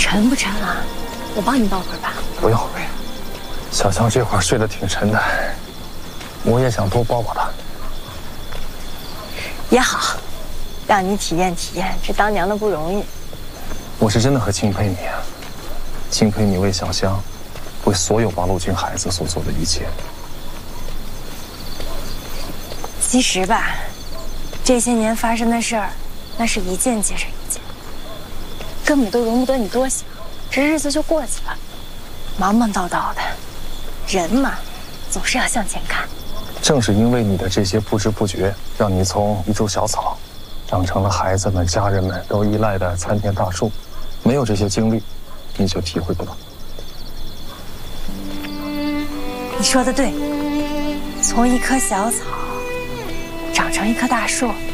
沉不沉啊？我帮你抱会儿吧。 不用，小强这会儿睡得挺沉的，我也想多抱抱他。 也好，让你体验体验这当娘的不容易。 我是真的很钦佩你啊，钦佩你为小香，为所有八路军孩子所做的一切。 其实吧，这些年发生的事儿，那是一件接着一件，根本都容不得你多想，这日子就过去了。忙忙叨叨的，人嘛，总是要向前看。 正是因为你的这些不知不觉，让你从一株小草，长成了孩子们、家人们都依赖的参天大树。没有这些经历，你就体会不到。 你说的对，从一棵小草长成一棵大树。